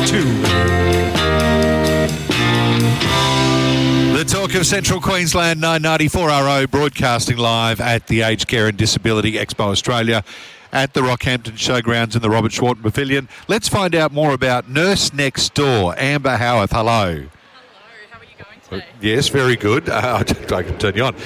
2. The Talk of Central Queensland, 994 RO, broadcasting live at the Aged Care and Disability Expo Australia at the Rockhampton Showgrounds in the Robert Schwarten Pavilion. Let's find out more about Nurse Next Door. Amber Howarth, hello. How are you going today? Yes, very good. I can turn you on.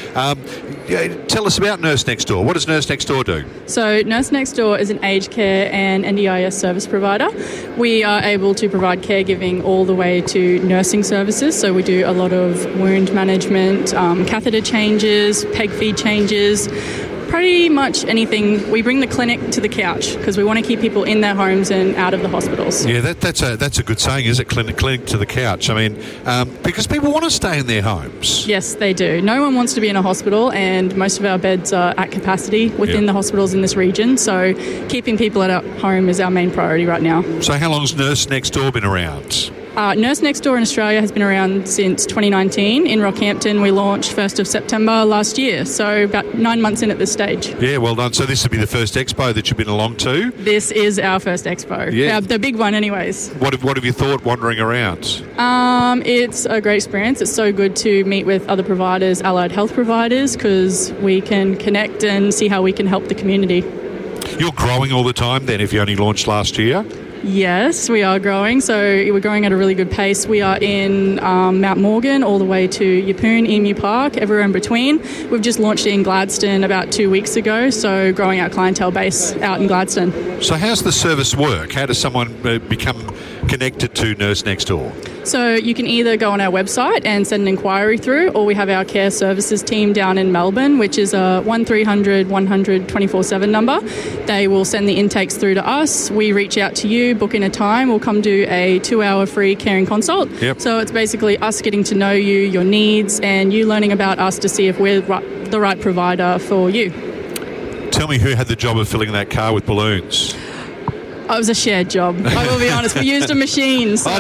Tell us about Nurse Next Door. What does Nurse Next Door do? So Nurse Next Door is an aged care and NDIS service provider. We are able to provide caregiving all the way to nursing services. So we do a lot of wound management, catheter changes, peg feed changes, pretty much anything. We bring the clinic to the couch because we want to keep people in their homes and out of the hospitals. Yeah, that's a good saying, is it? Clinic to the couch. I mean, because people want to stay in their homes. Yes, they do. No one wants to be in a hospital, and most of our beds are at capacity within the hospitals in this region. So keeping people at home is our main priority right now. So how long's Nurse Next Door been around? Nurse Next Door in Australia has been around since 2019. In Rockhampton, we launched 1st of September last year, so about 9 months in at this stage. Yeah, well done. So this will be the first expo that you've been along to? This is our first expo. Yeah. The big one anyways. What have you thought wandering around? It's a great experience. It's so good to meet with other providers, allied health providers, because we can connect and see how we can help the community. You're growing all the time then if you only launched last year? Yes, we are growing. So we're growing at a really good pace. We are in Mount Morgan all the way to Yeppoon, Emu Park, everywhere in between. We've just launched in Gladstone about 2 weeks ago, so growing our clientele base out in Gladstone. So how's the service work? How does someone become connected to Nurse Next Door? So you can either go on our website and send an inquiry through, or we have our care services team down in Melbourne, which is a 1300 100 24/7 number. They will send the intakes through to us. We reach out to you, book in a time. We'll come do a 2-hour free caring consult. Yep. So it's basically us getting to know you, your needs, and you learning about us to see if we're the right provider for you. Tell me who had the job of filling that car with balloons? It was a shared job. I will be honest. We used a machine. So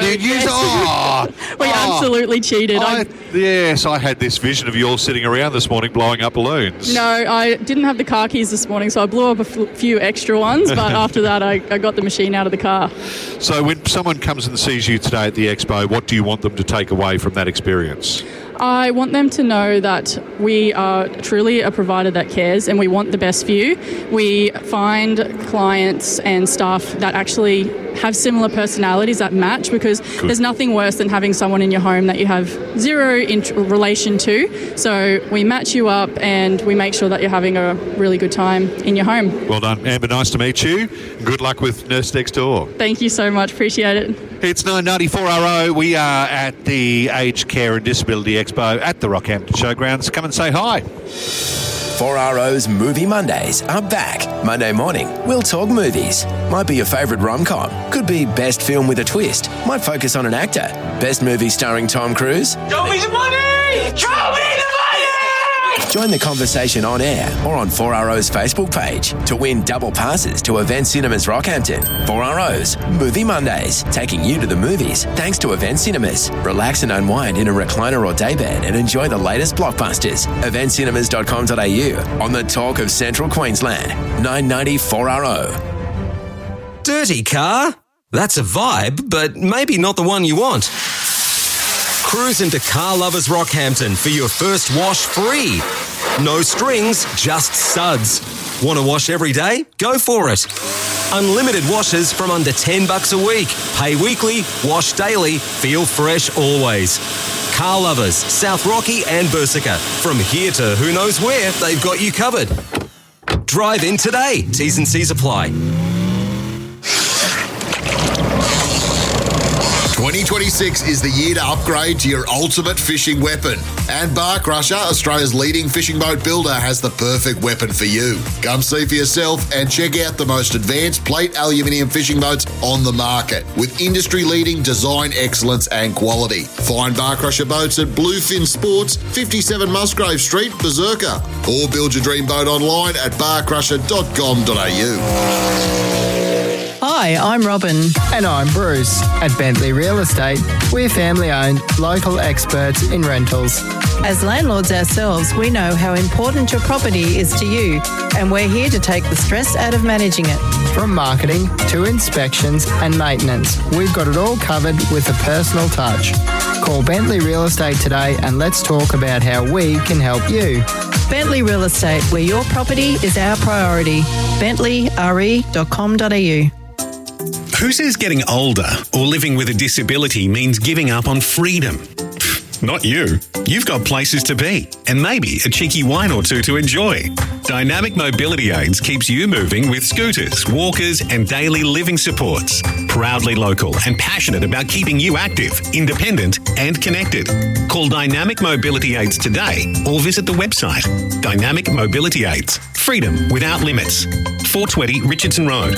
we absolutely cheated. Yes, I had this vision of you all sitting around this morning blowing up balloons. No, I didn't have the car keys this morning, so I blew up a few extra ones, but after that I got the machine out of the car. So when someone comes and sees you today at the expo, what do you want them to take away from that experience? I want them to know that we are truly a provider that cares, and we want the best for you. We find clients and staff that actually have similar personalities that match, because there's nothing worse than having someone in your home that you have zero relation to. So we match you up and we make sure that you're having a really good time in your home. Well done, Amber. Nice to meet you. Good luck with Nurse Next Door. Thank you so much. Appreciate it. It's 994 RO. We are at the Aged Care and Disability Expo at the Rockhampton Showgrounds. Come and say hi. 4RO's Movie Mondays are back. Monday morning, we'll talk movies. Might be your favourite rom-com. Could be best film with a twist. Might focus on an actor. Best movie starring Tom Cruise. Show me the money! Show me the money! Join the conversation on air or on 4RO's Facebook page to win double passes to Event Cinemas Rockhampton. 4RO's Movie Mondays, taking you to the movies thanks to Event Cinemas. Relax and unwind in a recliner or daybed and enjoy the latest blockbusters. eventcinemas.com.au on the Talk of Central Queensland. 990 4RO. Dirty car? That's a vibe, but maybe not the one you want. Cruise into Car Lovers Rockhampton for your first wash free. No strings, just suds. Want to wash every day? Go for it. Unlimited washes from under $10 a week. Pay weekly, wash daily, feel fresh always. Car Lovers, South Rocky and Bursica. From here to who knows where, they've got you covered. Drive in today. T's and C's apply. 2026 is the year to upgrade to your ultimate fishing weapon. And Bar Crusher, Australia's leading fishing boat builder, has the perfect weapon for you. Come see for yourself and check out the most advanced plate aluminium fishing boats on the market with industry-leading design excellence and quality. Find Bar Crusher boats at Bluefin Sports, 57 Musgrave Street, Berserker. Or build your dream boat online at barcrusher.com.au. Hi, I'm Robin. And I'm Bruce. At Bentley Real Estate, we're family-owned, local experts in rentals. As landlords ourselves, we know how important your property is to you, and we're here to take the stress out of managing it. From marketing to inspections and maintenance, we've got it all covered with a personal touch. Call Bentley Real Estate today and let's talk about how we can help you. Bentley Real Estate, where your property is our priority. BentleyRE.com.au. Who says getting older or living with a disability means giving up on freedom? Not you. You've got places to be and maybe a cheeky wine or two to enjoy. Dynamic Mobility Aids keeps you moving with scooters, walkers and daily living supports. Proudly local and passionate about keeping you active, independent and connected. Call Dynamic Mobility Aids today or visit the website. Dynamic Mobility Aids. Freedom without limits. 420 Richardson Road.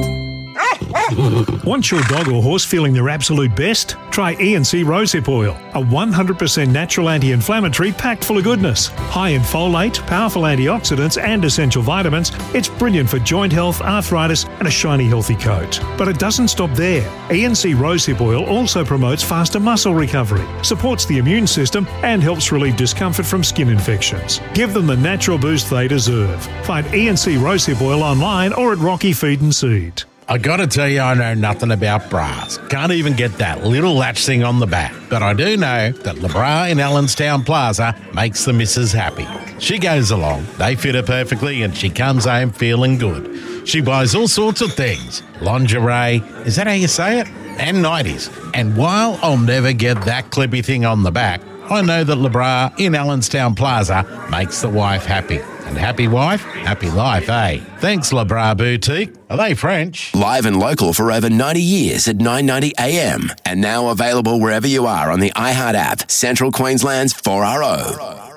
Want your dog or horse feeling their absolute best? Try E&C Rosehip Oil, a 100% natural anti-inflammatory packed full of goodness. High in folate, powerful antioxidants and essential vitamins, it's brilliant for joint health, arthritis and a shiny healthy coat. But it doesn't stop there. E&C Rosehip Oil also promotes faster muscle recovery, supports the immune system and helps relieve discomfort from skin infections. Give them the natural boost they deserve. Find E&C Rosehip Oil online or at Rocky Feed and Seed. I gotta tell you, I know nothing about bras. Can't even get that little latch thing on the back. But I do know that LeBra in Allenstown Plaza makes the missus happy. She goes along, they fit her perfectly, and she comes home feeling good. She buys all sorts of things. Lingerie, is that how you say it? And nighties. And while I'll never get that clippy thing on the back, I know that LeBra in Allenstown Plaza makes the wife happy. And happy wife, happy life, eh? Thanks, LeBra Boutique. Are they French? Live and local for over 90 years at 9:90 a.m. And now available wherever you are on the iHeart app, Central Queensland's 4RO.